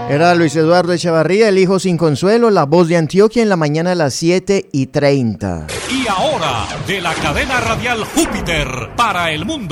Era Luis Eduardo Echavarría, el hijo sin consuelo, la voz de Antioquia en la mañana a las 7:30. Y ahora, de la cadena radial Júpiter para el mundo.